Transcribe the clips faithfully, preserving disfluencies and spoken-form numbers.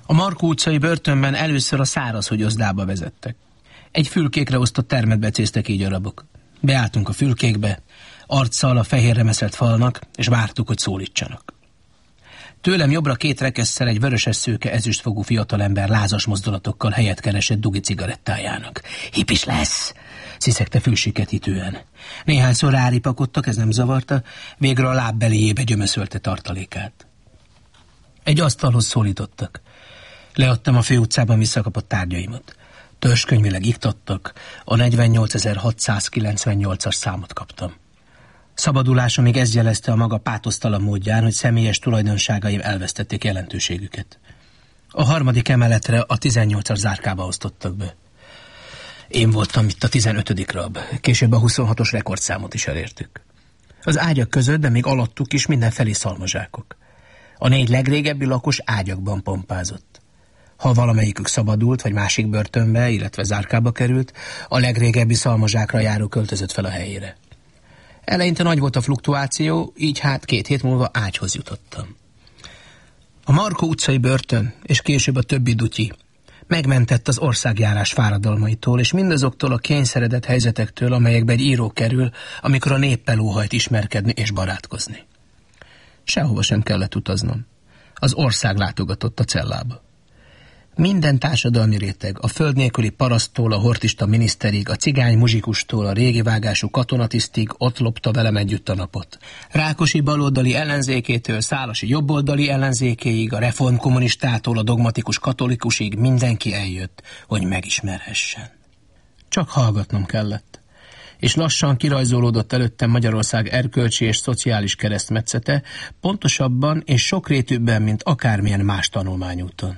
A Markó utcai börtönben először a szárazfogyaszdába vezettek. Egy fülkékre osztott termet becéztek így a rabok. Beálltunk a fülkékbe, arccal a fehérre meszelt falnak, és vártuk, hogy szólítsanak. Tőlem jobbra két rekesszel egy vöröses szőke ezüstfogú fiatalember lázas mozdulatokkal helyet keresett dugi cigarettájának. Hipis lesz, sziszegte fülsiketítően. Néhányszor ráripakodtak, ez nem zavarta, végre a lábbelijébe gyömöszölte tartalékát. Egy asztalhoz szólítottak. Leadtam a főutcában visszakapott tárgyaimat. Törzskönyvileg iktattak, a negyvennyolcezer-hatszázkilencvennyolcas számot kaptam. Szabadulásomig ez jelezte a maga pátosztalan módján, hogy személyes tulajdonságaim elvesztették jelentőségüket. A harmadik emeletre a tizennyolcas zárkába osztottak be. Én voltam itt a tizenötödik rab, később a huszonhatos rekordszámot is elértük. Az ágyak között, de még alattuk is mindenfelé szalmazsákok. A négy legrégebbi lakos ágyakban pompázott. Ha valamelyikük szabadult, vagy másik börtönbe, illetve zárkába került, a legrégebbi szalmazsákra járó költözött fel a helyére. Eleinte nagy volt a fluktuáció, így hát két hét múlva ágyhoz jutottam. A Markó utcai börtön, és később a többi dutyi megmentett az országjárás fáradalmaitól, és mindazoktól a kényszeredett helyzetektől, amelyekbe egy író kerül, amikor a néppel óhajt ismerkedni és barátkozni. Sehova sem kellett utaznom. Az ország látogatott a cellába. Minden társadalmi réteg, a föld nélküli paraszttól a hortista miniszterig, a cigány muzsikustól a régi vágású katonatisztig ott lopta velem együtt a napot. Rákosi baloldali ellenzékétől Szálasi jobboldali ellenzékéig, a reformkommunistától a dogmatikus katolikusig mindenki eljött, hogy megismerhessen. Csak hallgatnom kellett, és lassan kirajzolódott előttem Magyarország erkölcsi és szociális keresztmetszete, pontosabban és sokrétűbben, mint akármilyen más tanulmányúton.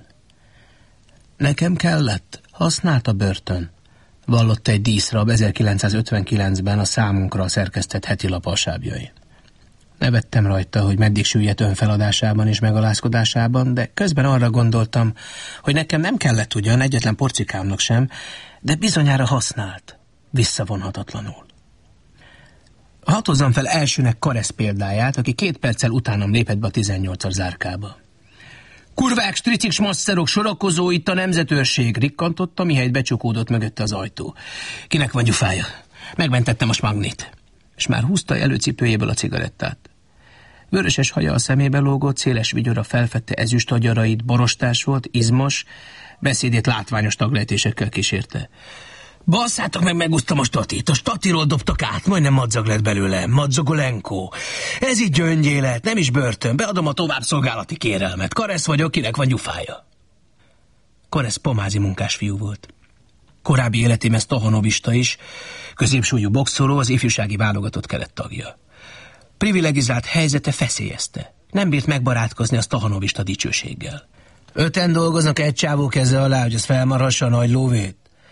Nekem kellett, használt a börtön, vallotta egy díszrab ezerkilencszázötvenkilencben a számunkra szerkesztett heti lap alsábjain. Nevettem rajta, hogy meddig süllyedt önfeladásában és megalázkodásában, de közben arra gondoltam, hogy nekem nem kellett ugyan egyetlen porcikámnak sem, de bizonyára használt, visszavonhatatlanul. Hatozzam fel elsőnek Karesz példáját, aki két perccel utánam lépett be a tizennyolcas zárkába. Kurvák, stricik, smasszerok, sorakozó, itt a nemzetőrség, rikkantotta, mihelyt becsukódott mögötte az ajtó. Kinek van gyufája? Megmentettem a smagnit. És már húzta előcipőjéből a cigarettát. Vöröses haja a szemébe lógott, széles vigyora felfedte ezüst agyarait, borostás volt, izmos, beszédét látványos taglejtésekkel kísérte. Basszátok meg, megúsztam a statit. A statiról dobtak át, majdnem madzag lett belőle. Madzagolenko. Ez így gyöngyélet, nem is börtön. Beadom a továbbszolgálati kérelmet. Karesz vagyok, kinek van gyufája. Karesz pomázi munkásfiú volt. Korábbi életében stahanovista is, középsúlyú boxoló, az ifjúsági válogatott kelet tagja. Privilegizált helyzete feszélyezte. Nem bírt megbarátkozni a stahanovista dicsőséggel. Öten dolgoznak egy csávó keze alá, hogy az felmarhassa a nagy lóvét.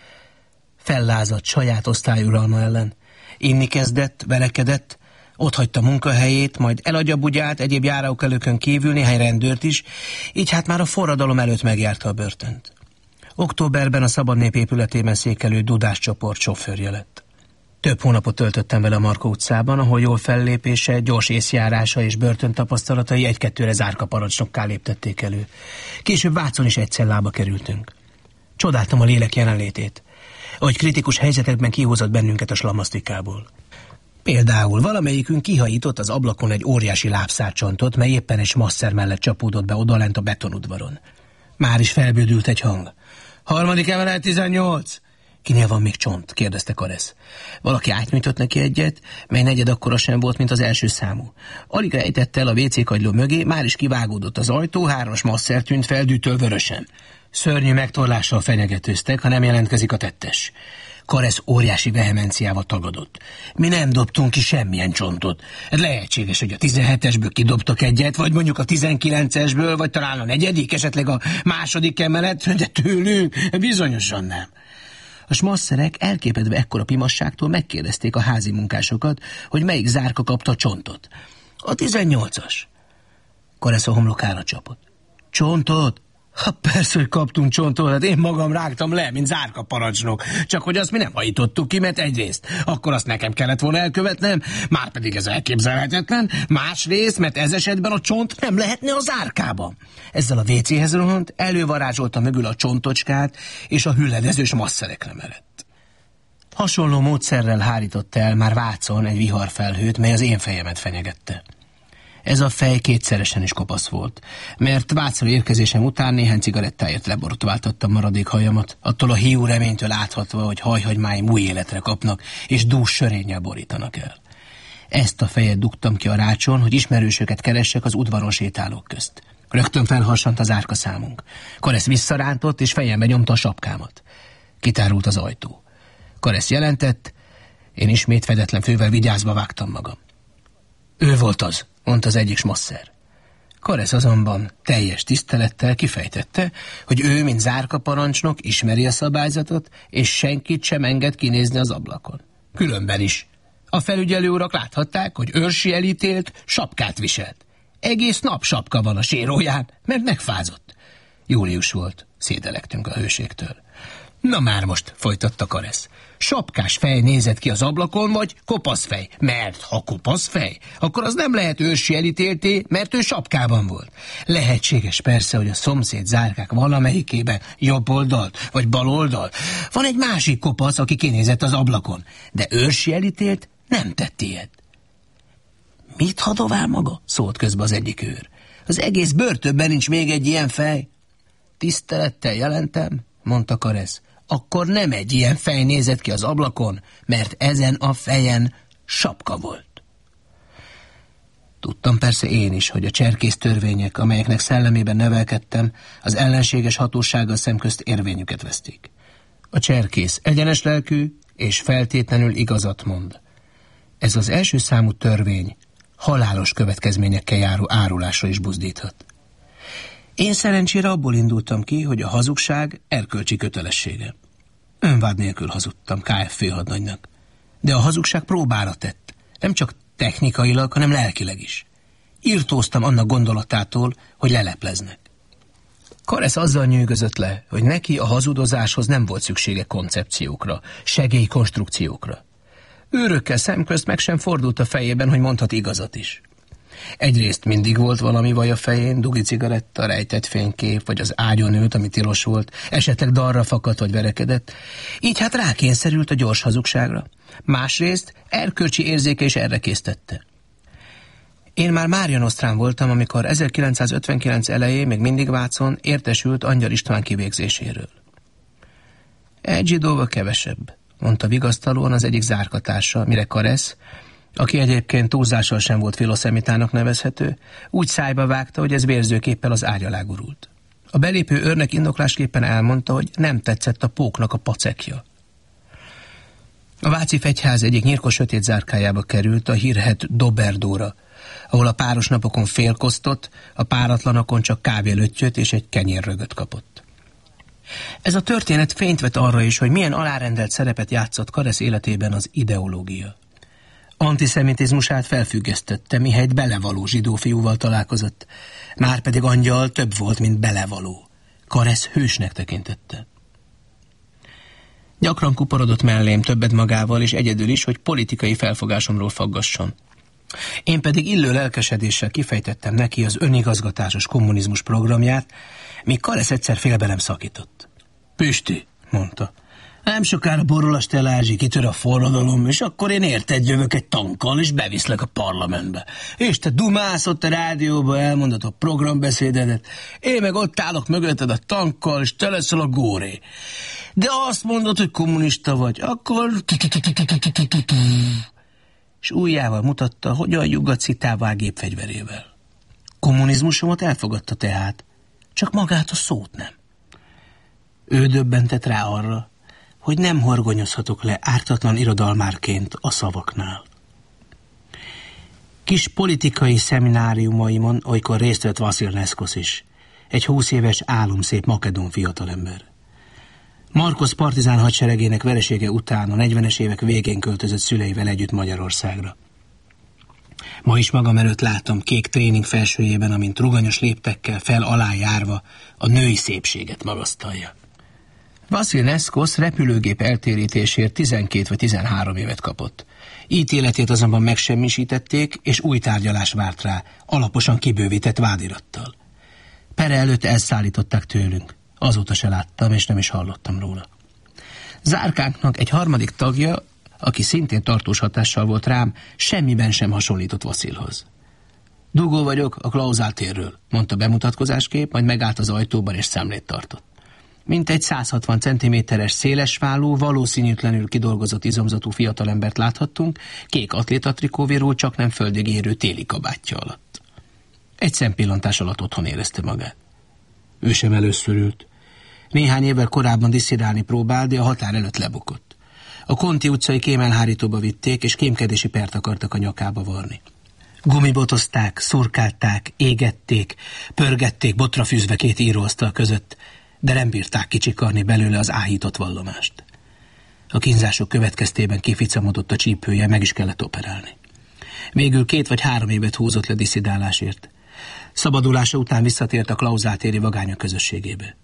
Fellázadt saját osztályuralma ellen. Inni kezdett, verekedett, otthagyta munkahelyét, majd eladja bugyát, egyéb járókelőkön kívül néhány rendőrt is, így hát már a forradalom előtt megjárta a börtönt. Októberben a Szabad Nép épületében székelő Dudás csoport sofőrje lett. Több hónapot töltöttem vele a Markó utcában, ahol jól fellépése, gyors észjárása és börtöntapasztalatai egy-kettőre zárkaparancsnokká léptették elő. Később Vácon is egy cellába kerültünk. Csodáltam a lélek jelenlétét, ahogy kritikus helyzetekben kihúzott bennünket a slamasztikából. Például valamelyikünk kihajított az ablakon egy óriási lábszárcsontot, mely éppen egy masszer mellett csapódott be odalent a betonudvaron. Már is felbődült egy hang. Harmadik emelet tizennyolc! Kinél van még csont? Kérdezte Karesz. Valaki átnyújtott neki egyet, mely negyed akkora sem volt, mint az első számú. Alig rejtette el a vécékagyló mögé, már is kivágódott az ajtó, hármas masszer tűnt fel dűtől vörösen. Szörnyű megtorlással fenyegetőztek, ha nem jelentkezik a tettes. Karesz óriási vehemenciával tagadott. Mi nem dobtunk ki semmilyen csontot. Ez lehetséges, hogy a tizenhetesből kidobtak egyet, vagy mondjuk a tizenkilencesből, vagy talán a negyedik, esetleg a második emelet, de tőlünk bizonyosan nem. A smasszerek elképedve ekkora pimasságtól megkérdezték a házi munkásokat, hogy melyik zárka kapta a csontot. A tizennyolcas. Karesz a homlokára csapott. Csontot? Ha persze, hogy kaptunk csontoldat, én magam rágtam le, mint zárka parancsnok. Csak hogy azt mi nem hajítottuk ki, mert egyrészt akkor azt nekem kellett volna elkövetnem, már pedig ez elképzelhetetlen, másrészt, mert ez esetben a csont nem lehetne a zárkában. Ezzel a vécéhez rohant, elővarázsolta mögül a csontocskát, és a hülledezős masszerekre merett. Hasonló módszerrel hárított el már Vácon egy viharfelhőt, mely az én fejemet fenyegette. Ez a fej kétszeresen is kopasz volt, mert Vácra érkezésem után néhány cigarettáért leborotváltattam maradék hajamat, attól a hiú reménytől áthatva, hogy hajhagymáim új életre kapnak, és dús sörénnyel borítanak el. Ezt a fejet dugtam ki a rácson, hogy ismerősöket keressek az udvaron sétálók közt. Rögtön felharsant az árkaszámunk. Karesz visszarántott, és fejembe nyomta a sapkámat. Kitárult az ajtó. Karesz jelentett, én ismét fedetlen fővel vigyázva vágtam magam. Ő volt az, mondta az egyik smasszer. Karesz azonban teljes tisztelettel kifejtette, hogy ő, mint zárkaparancsnok, ismeri a szabályzatot, és senkit sem enged kinézni az ablakon. Különben is. A felügyelő urak láthatták, hogy őrsi elítélt sapkát viselt. Egész nap sapka van a séróján, mert megfázott. Július volt, szédelegtünk a hőségtől. Na már most, folytatta Karesz. Sapkás fej nézett ki az ablakon, vagy kopasz fej? Mert ha kopasz fej, akkor az nem lehet őrsi elítélté, mert ő sapkában volt. Lehetséges persze, hogy a szomszéd zárkák valamelyikében jobb oldalt, vagy bal oldalt. Van egy másik kopasz, aki kinézett az ablakon, de őrsi elítélt nem tett ilyet. Mit hadovál maga? Szólt közbe az egyik őr. Az egész börtönben nincs még egy ilyen fej. Tisztelettel jelentem, mondta Karesz. Akkor nem egy ilyen fej nézett ki az ablakon, mert ezen a fejen sapka volt. Tudtam persze én is, hogy a cserkész törvények, amelyeknek szellemében nevelkedtem, az ellenséges hatósággal szemközt érvényüket vesztik. A cserkész egyenes lelkű és feltétlenül igazat mond. Ez az első számú törvény halálos következményekkel járó árulásra is buzdíthat. Én szerencsére abból indultam ki, hogy a hazugság erkölcsi kötelessége. Önvád nélkül hazudtam ká ef főhadnagynak. De a hazugság próbára tett, nem csak technikailag, hanem lelkileg is. Irtóztam annak gondolatától, hogy lelepleznek. Karesz azzal nyűgözött le, hogy neki a hazudozáshoz nem volt szüksége koncepciókra, segélykonstrukciókra. Őrökkel szemközt meg sem fordult a fejében, hogy mondhat igazat is. Egyrészt mindig volt valami vaj a fején, dugi cigaretta, rejtett fénykép, vagy az ágyon ült, ami tilos volt, esetleg darra fakadt vagy verekedett, így hát rákényszerült a gyors hazugságra. Másrészt erkölcsi érzéke is erre késztette. Én már Mária Nosztrán voltam, amikor ezerkilencszázötvenkilenc elején, még mindig Vácon értesült Angyal István kivégzéséről. Egy zsidóval kevesebb, mondta vigasztalóan az egyik zárkatársa, mire Karesz, aki egyébként túlzással sem volt filoszemitának nevezhető, úgy szájba vágta, hogy ez vérzőképpel az ágy alá gurult. A belépő őrnek indoklásképpen elmondta, hogy nem tetszett a póknak a pacekja. A váci fegyház egyik nyírkos sötét zárkájába került, a hírhet Doberdóra, ahol a páros napokon félkosztott, a páratlanokon csak kávélöttyöt és egy kenyérrögöt kapott. Ez a történet fényt vet arra is, hogy milyen alárendelt szerepet játszott Karesz életében az ideológia. Antiszemitizmusát felfüggesztette, mihelyt belevaló zsidó fiúval találkozott. Márpedig Angyal több volt, mint belevaló. Karesz hősnek tekintette. Gyakran kuporodott mellém többet magával és egyedül is, hogy politikai felfogásomról faggasson. Én pedig illő lelkesedéssel kifejtettem neki az önigazgatásos kommunizmus programját, míg Karesz egyszer félbe nem szakított. Pisti, mondta, nem sokára borul a stelázsi, kitör a forradalom, és akkor én érted jövök egy tankkal, és beviszlek a parlamentbe. És te dumász ott a rádióba, elmondod a programbeszédedet, én meg ott állok mögötted a tankkal, és te leszel a góré. De azt mondod, hogy kommunista vagy, akkor... És ujjával mutatta, hogyan juggat szitává gépfegyverével. Kommunizmusomat elfogadta tehát, csak magát a szót nem. Ő döbbentett rá arra, hogy nem horgonyozhatok le ártatlan irodalmárként a szavaknál. Kis politikai szemináriumaimon olykor részt vett Vasil Neszkosz is, egy húsz éves álomszép makedón fiatalember. Markosz partizán hadseregének veresége után a negyvenes évek végén költözött szüleivel együtt Magyarországra. Ma is magam előtt látom kék tréning felsőjében, amint ruganyos léptekkel fel-alá járva a női szépséget magasztalja. Vasil Neszkosz repülőgép eltérítésért tizenkét vagy tizenhárom évet kapott. Ítéletét azonban megsemmisítették, és új tárgyalás várt rá, alaposan kibővített vádirattal. Pere előtt elszállították tőlünk. Azóta se láttam, és nem is hallottam róla. Zárkánknak egy harmadik tagja, aki szintén tartós hatással volt rám, semmiben sem hasonlított Vasilhoz. Dugó vagyok, a Klauzál térről, mondta bemutatkozásképp, majd megállt az ajtóban és szemlét tartott. Mintegy száz hatvan centiméteres szélesvállú, valószínűtlenül kidolgozott izomzatú fiatalembert láthattunk, kék atlétatrikóvéról csak nem földig érő téli kabátja alatt. Egy szempillantás alatt otthon érezte magát. Ő sem először ült. Néhány évvel korábban disszidálni próbált, de a határ előtt lebukott. A Conti utcai kémelhárítóba vitték, és kémkedési pert akartak a nyakába varni. Gumibotozták, szurkálták, égették, pörgették botra fűzve két íróasztal között, de nem bírták kicsikarni belőle az áhított vallomást. A kínzások következtében kificamodott a csípője, meg is kellett operálni. Végül két vagy három évet húzott le disszidálásért. Szabadulása után visszatért a Klauzál-téri vagánya közösségébe.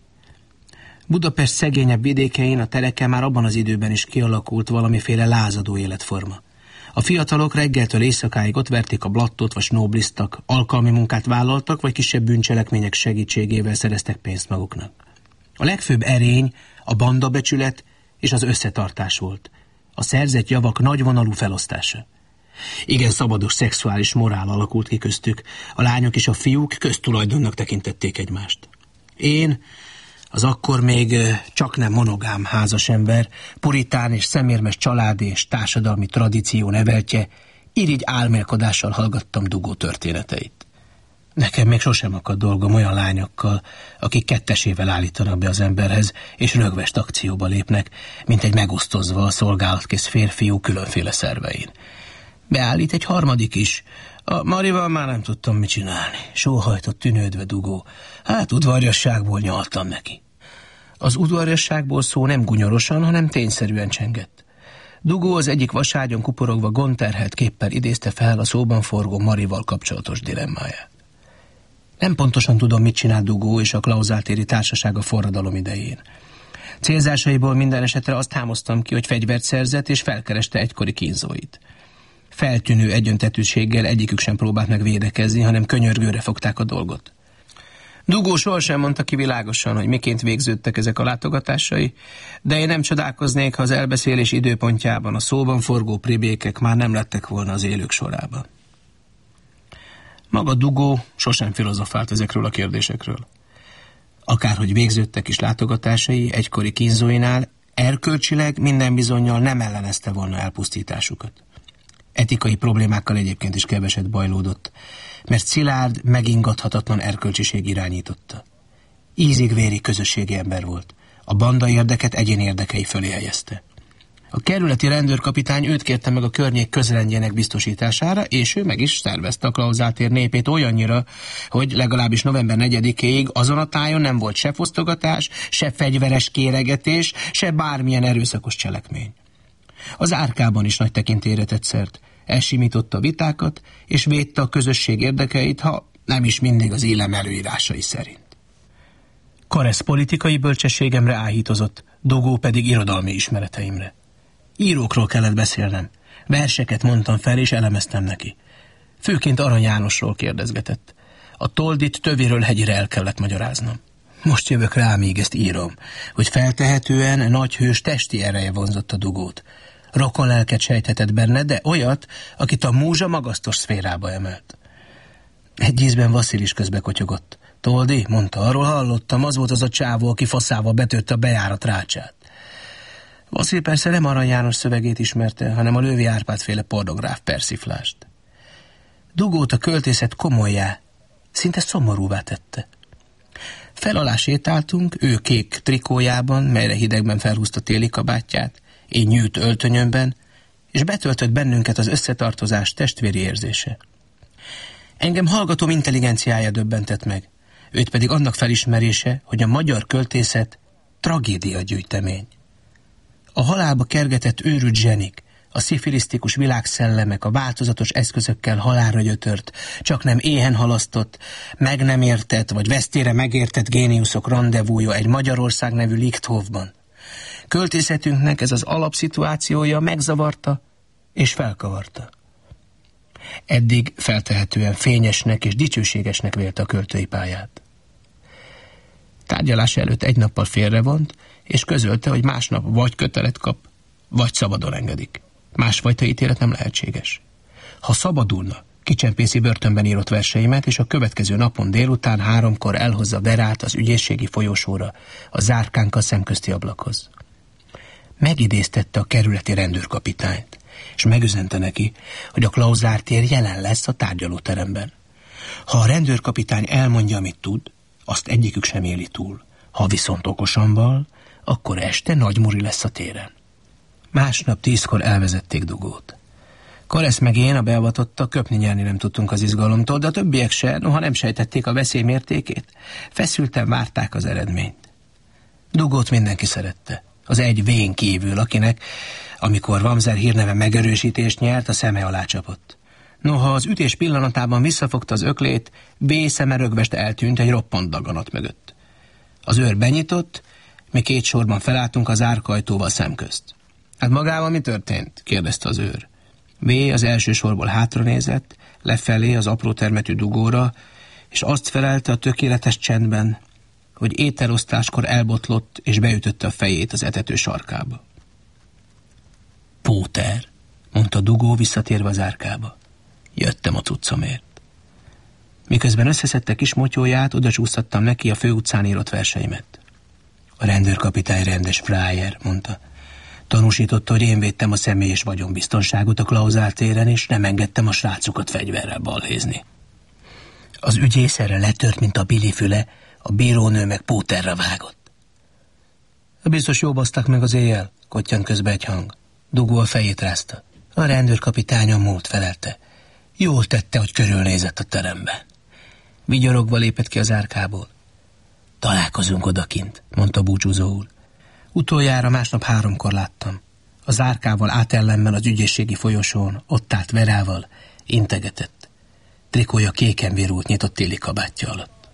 Budapest szegényebb vidékein a tereken már abban az időben is kialakult valamiféle lázadó életforma. A fiatalok reggeltől éjszakáig ott verték a blattot, vagy snóblisztak, alkalmi munkát vállaltak, vagy kisebb bűncselekmények segítségével szereztek pénzt maguknak. A legfőbb erény a bandabecsület és az összetartás volt. A szerzett javak nagyvonalú felosztása. Igen szabados szexuális morál alakult ki köztük. A lányok és a fiúk köztulajdonnak tekintették egymást. Én, az akkor még csak nem monogám házasember, puritán és szemérmes családi és társadalmi tradíció neveltje, irigy álmélkodással hallgattam Dugó történeteit. Nekem még sosem akadt dolgom olyan lányokkal, akik kettesével állítanak be az emberhez, és rögvest akcióba lépnek, mint egy megosztozva a szolgálatkész férfiú különféle szervein. Beállít egy harmadik is. A Marival már nem tudtam mit csinálni. Sóhajtott tűnődve Dugó. Hát udvarjasságból nyaltam neki. Az udvarjasságból szó nem gunyorosan, hanem tényszerűen csengett. Dugó az egyik vaságyon kuporogva gondterhelt képpel idézte fel a szóban forgó Marival kapcsolatos dilemmáját. Nem pontosan tudom, mit csinált Dugó és a Klauzál-téri társaság a forradalom idején. Célzásaiból minden esetre azt hámoztam ki, hogy fegyvert szerzett és felkereste egykori kínzóit. Feltűnő egyöntetűséggel egyikük sem próbált meg védekezni, hanem könyörgőre fogták a dolgot. Dugó sohasem mondta ki világosan, hogy miként végződtek ezek a látogatásai, de én nem csodálkoznék, ha az elbeszélés időpontjában a szóban forgó pribékek már nem lettek volna az élők sorában. Maga Dugó sosem filozofált ezekről a kérdésekről. Akárhogy végződtek is látogatásai egykori kínzóinál, erkölcsileg minden bizonnyal nem ellenezte volna elpusztításukat. Etikai problémákkal egyébként is keveset bajlódott, mert szilárd, megingathatatlan erkölcsiség irányította. Ízig-vérig közösségi ember volt. A banda érdeket egyéni érdekei fölé helyezte. A kerületi rendőrkapitány őt kérte meg a környék közrendjének biztosítására, és ő meg is szervezte a Klauzál-tér népét olyannyira, hogy legalábbis november negyedikéig azon a tájon nem volt se fosztogatás, se fegyveres kéregetés, se bármilyen erőszakos cselekmény. Az Árkában is nagy tekintélyre tett szert, elsimította a vitákat, és védte a közösség érdekeit, ha nem is mindig az élem előírásai szerint. Karesz politikai bölcsességemre áhítozott, Dugó pedig irodalmi ismereteimre. Írókról kellett beszélnem, verseket mondtam fel és elemeztem neki. Főként Arany Jánosról kérdezgetett. A Toldit tövéről hegyire el kellett magyaráznom. Most jövök rá, míg ezt írom, hogy feltehetően nagy hős testi ereje vonzott a Dugót. Rokon lelket sejthetett benne, de olyat, akit a múzsa magasztos szférába emelt. Egy ízben Vasil is közbe kotyogott. Toldi, mondta, arról hallottam, az volt az a csávó, aki faszával betörte a bejárat rácsát. Vasil persze nem Arany János szövegét ismerte, hanem a Lővi Árpád féle pornográf persiflást. Dugót a költészet komolyá, szinte szomorúvá tette. Fel alá sétáltunk, ő kék trikójában, melyre hidegben felhúzta téli kabátját, én nyűlt öltönyömben, és betöltött bennünket az összetartozás testvéri érzése. Engem hallgatóm intelligenciája döbbentett meg, őt pedig annak felismerése, hogy a magyar költészet tragédia gyűjtemény. A halálba kergetett őrült zsenik, A szifilisztikus világszellemek, a változatos eszközökkel halálra gyötört, csak nem éhen halasztott, meg nem értett, vagy vesztére megértett géniuszok rendezvúja egy Magyarország nevű Lichthofban. Költészetünknek ez az alapszituációja megzavarta és felkavarta. Eddig feltehetően fényesnek és dicsőségesnek vélte a költői pályát. Tárgyalás előtt egy nappal félrevont, és közölte, hogy másnap vagy kötelet kap, vagy szabadon engedik. Másfajta ítélet nem lehetséges. Ha szabadulna, kicsempészi börtönben írott verseimet, és a következő napon délután háromkor elhozza Verát az ügyészségi folyosóra, a zárkánkkal szemközti ablakhoz. Megidéztette a kerületi rendőrkapitányt, és megüzente neki, hogy a Klauzár tér jelen lesz a tárgyalóteremben. Ha a rendőrkapitány elmondja, amit tud, azt egyikük sem éli túl. Ha viszont okosan val, akkor este nagy muri lesz a téren. Másnap tízkor elvezették Dugót. Karesz meg én, a beavatottak, köpni nyerni nem tudtunk az izgalomtól, de a többiek se, noha nem sejtették a veszély mértékét, feszülten várták az eredményt. Dugót mindenki szerette. Az egy vén kívül, akinek, amikor Vamzer hírneve megerősítést nyert, a szeme alá csapott. Noha az ütés pillanatában visszafogta az öklét, B szeme rögvest eltűnt egy roppant daganat mögött. Az őr benyitott, mi két sorban felálltunk az árkajtóval szemközt. Hát magával mi történt? Kérdezte az őr. B az első sorból hátranézett, lefelé az apró termetű Dugóra, és azt felelte a tökéletes csendben, hogy ételosztáskor elbotlott és beütötte a fejét az etető sarkába. Póter, mondta Dugó visszatérve az árkába. Jöttem a cuccomért. Miközben összeszedte kis motyóját, oda csúsztattam neki a főutcán írott verseimet. A rendőrkapitány rendes frájer, mondta. Tanúsította, hogy én védtem a személyes vagyonbiztonságot a Klauzár téren, és nem engedtem a srácokat fegyverrel balhézni. Az ügyész erre letört, mint a bilifüle, a bírónő meg Póterre vágott. Biztos jó baszták meg az éjjel, kottyant közbe egy hang. Dugó a fejét rázta. A rendőrkapitány a múlt felelte. Jól tette, hogy körülnézett a teremben. Vigyorogva lépett ki az árkából. Találkozunk odakint, mondta búcsúzóul. Utoljára másnap háromkor láttam. Az árkával átellenben az ügyészségi folyosón, ott állt Verával, integetett. Trikója kéken virult nyitott téli kabátja alatt.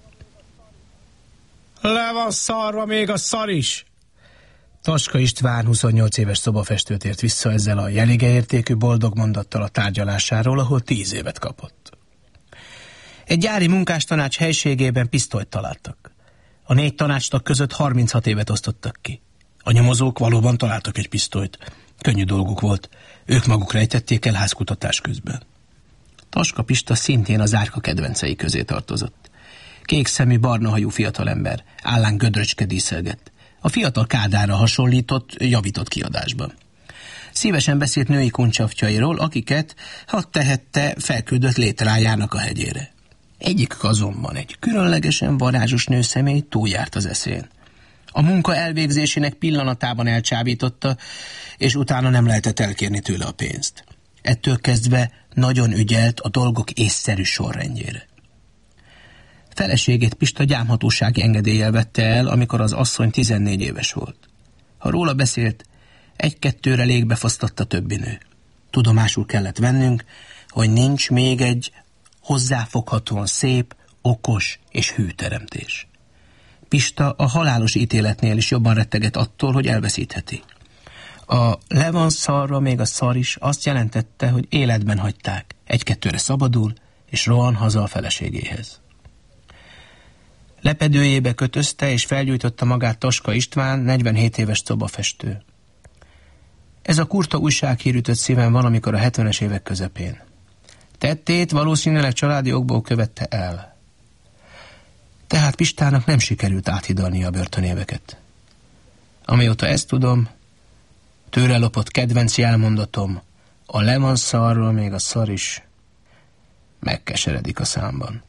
Le van szarva még a szar is! Taska István huszonnyolc éves szobafestőt ért vissza ezzel a jeligeértékű boldog mondattal a tárgyalásáról, ahol tíz évet kapott. Egy gyári munkástanács helységében pisztolyt találtak. A négy tanácstag között harminchat évet osztottak ki. A nyomozók valóban találtak egy pisztolyt. Könnyű dolguk volt. Ők maguk rejtették el házkutatás közben. Taska Pista szintén az árka kedvencei közé tartozott. Kék szemű, barna hajú fiatalember, állán gödröcske díszelgett. A fiatal Kádárra hasonlított, javított kiadásban. Szívesen beszélt női kuncsaftjairól, akiket, ha tehette, felküldött létrájának a hegyére. Egyikük azonban egy különlegesen varázsos nőszemély túljárt az eszén. A munka elvégzésének pillanatában elcsábította, és utána nem lehetett elkérni tőle a pénzt. Ettől kezdve nagyon ügyelt a dolgok észszerű sorrendjére. Feleségét Pista gyámhatósági engedéllyel vette el, amikor az asszony tizennégy éves volt. Ha róla beszélt, egy-kettőre légbe fosztott a többi nő. Tudomásul kellett vennünk, hogy nincs még egy hozzáfoghatóan szép, okos és hű teremtés. Pista a halálos ítéletnél is jobban retteget attól, hogy elveszítheti. A le van szarva még a szar is azt jelentette, hogy életben hagyták, egy-kettőre szabadul, és rohan haza a feleségéhez. Lepedőjébe kötözte és felgyújtotta magát Taska István, negyvenhét éves szobafestő. Ez a kurta újsághír ütött szíven valamikor a hetvenes évek közepén. Tettét valószínűleg családi okból követte el. Tehát Pistának nem sikerült áthidalnia a börtönéveket. Amióta ezt tudom, tőle lopott kedvenc jelmondatom, a le van szarva még a szar is, megkeseredik a számban.